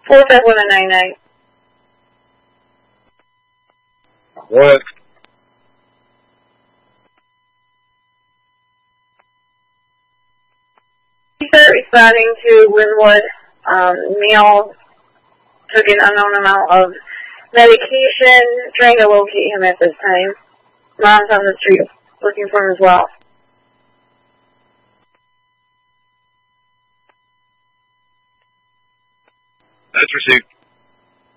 45199. What? Responding to Winwood. Male took an unknown amount of medication, trying to locate him at this time. Mom's on the street looking for him as well. That's received.